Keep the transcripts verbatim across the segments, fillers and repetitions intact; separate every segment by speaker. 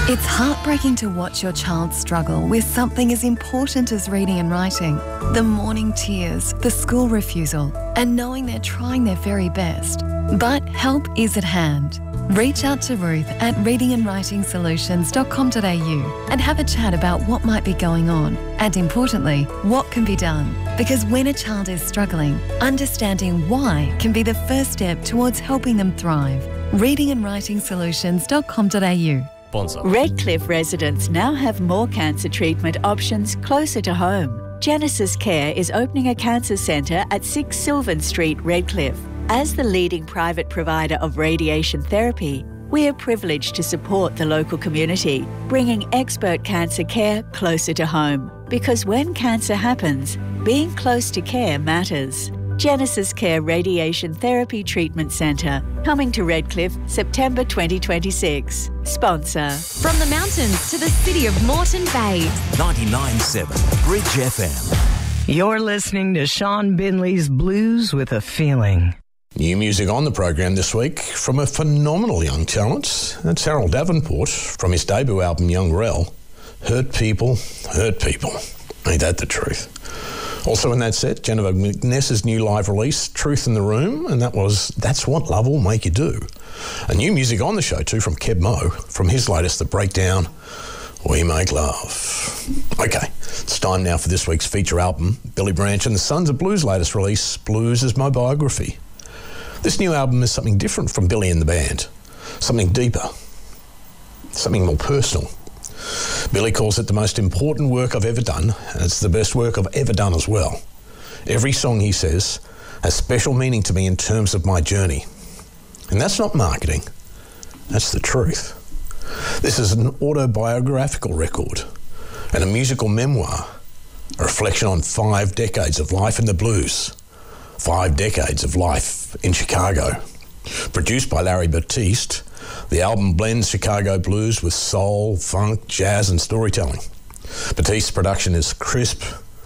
Speaker 1: It's heartbreaking to watch your child struggle with something as important as reading and writing. The morning tears, the school refusal, and knowing they're trying their very best. But help is at hand. Reach out to Ruth at reading and writing solutions dot com dot a u and have a chat about what might be going on and, importantly, what can be done. Because when a child is struggling, understanding why can be the first step towards helping them thrive. reading and writing solutions dot com dot a u.
Speaker 2: Sponsor.
Speaker 3: Redcliffe residents now have more cancer treatment options closer to home. Genesis Care is opening a cancer centre at six Sylvan Street, Redcliffe. As the leading private provider of radiation therapy, we are privileged to support the local community, bringing expert cancer care closer to home. Because when cancer happens, being close to care matters. Genesis Care Radiation Therapy Treatment Centre, coming to Redcliffe, September twenty twenty-six. Sponsor.
Speaker 4: From the mountains to the city of Moreton Bay.
Speaker 5: ninety-nine point seven Bridge F M.
Speaker 6: You're listening to Sean Binley's Blues with a Feeling.
Speaker 7: New music on the program this week from a phenomenal young talent. That's Harold Davenport from his debut album Young Rel. Hurt People, Hurt People. Ain't that the truth? Also in that set, Jennifer McNess's new live release, Truth in the Room, and that was That's What Love Will Make You Do. And new music on the show too from Keb Mo, from his latest, The Breakdown, We Make Love. Okay, it's time now for this week's feature album, Billy Branch and the Sons of Blues' latest release, Blues is My Biography. This new album is something different from Billy and the band, something deeper, something more personal. Billy calls it the most important work I've ever done, and it's the best work I've ever done as well. Every song, he says, has special meaning to me in terms of my journey. And that's not marketing, that's the truth. This is an autobiographical record and a musical memoir, a reflection on five decades of life in the blues, five decades of life in Chicago. Produced by Larry Batiste, the album blends Chicago blues with soul, funk, jazz and storytelling. Batiste's production is crisp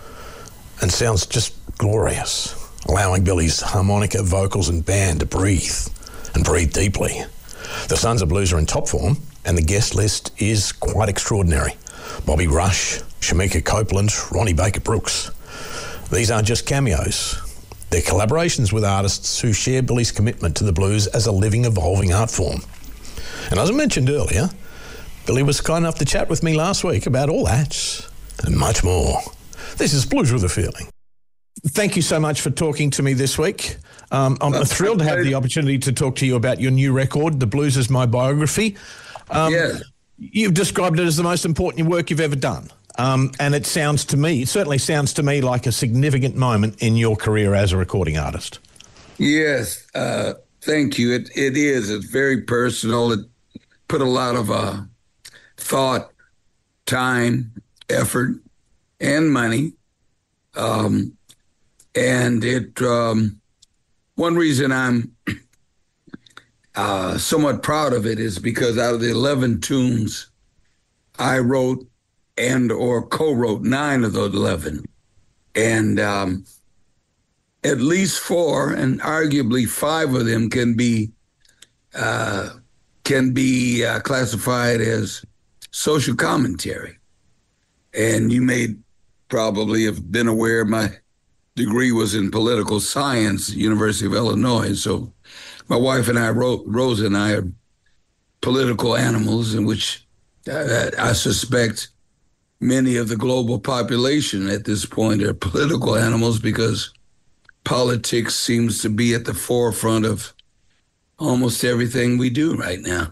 Speaker 7: and sounds just glorious, allowing Billy's harmonica, vocals and band to breathe and breathe deeply. The Sons of Blues are in top form and the guest list is quite extraordinary. Bobby Rush, Shamika Copeland, Ronnie Baker Brooks. These aren't just cameos. They're collaborations with artists who share Billy's commitment to the blues as a living, evolving art form. And as I mentioned earlier, Billy was kind enough to chat with me last week about all that and much more. This is Blues with a Feeling. Thank you so much for talking to me this week. Um, I'm That's thrilled to have the opportunity to talk to you about your new record, The Blues is My Biography. Um, yeah. You've described it as the most important work you've ever done. Um, and it sounds to me, it certainly sounds to me like a significant moment in your career as a recording artist.
Speaker 8: Yes, uh, thank you. It It is. It's very personal. It put a lot of uh, thought, time, effort, and money. Um, and it um, one reason I'm uh, somewhat proud of it is because out of the eleven tunes I wrote and or co-wrote nine of those eleven. And um, at least four, and arguably five of them can be uh, can be uh, classified as social commentary. And you may probably have been aware my degree was in political science at the University of Illinois. So my wife and I wrote, Rosa and I are political animals in which uh, I suspect many of the global population at this point are political animals because politics seems to be at the forefront of almost everything we do right now.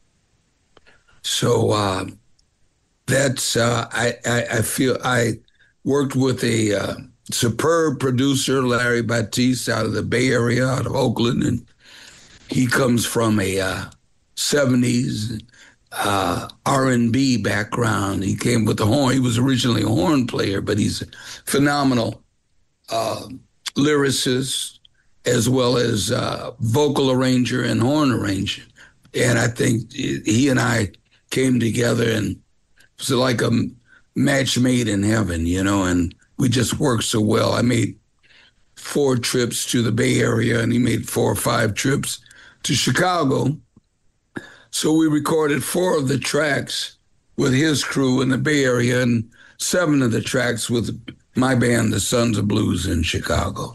Speaker 8: So uh, that's, uh, I, I, I feel I worked with a uh, superb producer, Larry Batiste, out of the Bay Area, out of Oakland, and he comes from a uh, seventies uh, R and B background. He came with the horn. He was originally a horn player, but he's a phenomenal uh, lyricist as well as uh, vocal arranger and horn arranger. And I think he and I came together and it was like a match made in heaven, you know, and we just worked so well. I made four trips to the Bay Area and he made four or five trips to Chicago. So we recorded four of the tracks with his crew in the Bay Area, and seven of the tracks with my band, the Sons of Blues in Chicago.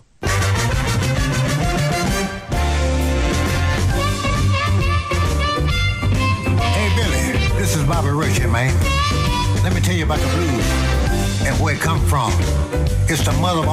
Speaker 2: Hey, Billy, this is Bobby Ritchie, man. Let me tell you about the blues and where it come from. It's the mother of